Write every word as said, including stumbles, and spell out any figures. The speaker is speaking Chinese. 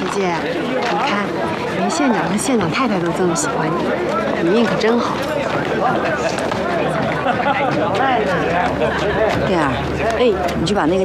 姐，你看，连县长和县长太太都这么喜欢你，你命可真好。 燕儿，哎，你去把那个